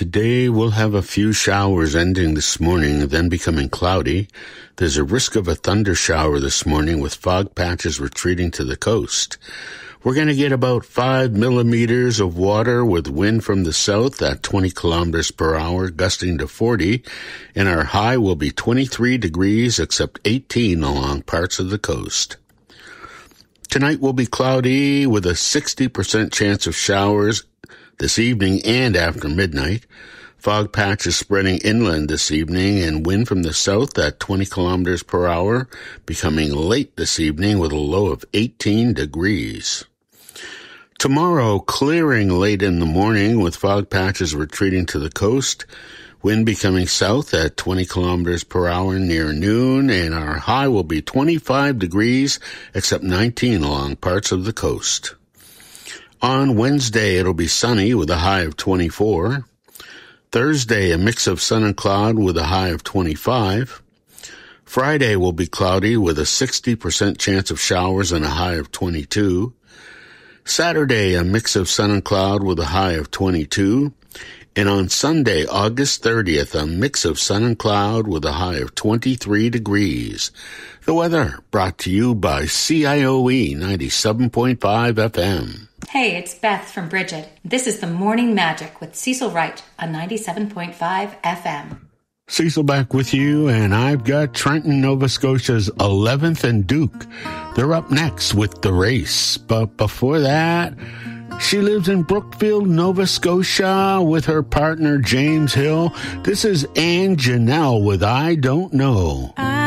Today we'll have a few showers ending this morning, then becoming cloudy. There's a risk of a thunder shower this morning with fog patches retreating to the coast. We're going to get about 5 millimeters of water with wind from the south at 20 kilometers per hour, gusting to 40, and our high will be 23 degrees except 18 along parts of the coast. Tonight will be cloudy with a 60% chance of showers this evening and after midnight. Fog patches spreading inland this evening and wind from the south at 20 kilometers per hour, becoming late this evening with a low of 18 degrees. Tomorrow, clearing late in the morning with fog patches retreating to the coast, wind becoming south at 20 kilometers per hour near noon, and our high will be 25 degrees except 19 along parts of the coast. On Wednesday, it'll be sunny with a high of 24. Thursday, a mix of sun and cloud with a high of 25. Friday will be cloudy with a 60% chance of showers and a high of 22. Saturday, a mix of sun and cloud with a high of 22. And on Sunday, August 30th, a mix of sun and cloud with a high of 23 degrees. The weather brought to you by CIOE 97.5 FM. Hey, it's Beth from Bridget. This is the Morning Magic with Cecil Wright on 97.5 FM. Cecil back with you, and I've got Trenton, Nova Scotia's 11th and Duke. They're up next with The Race. But before that, she lives in Brookfield, Nova Scotia with her partner James Hill. This is Anne Janelle with I Don't Know.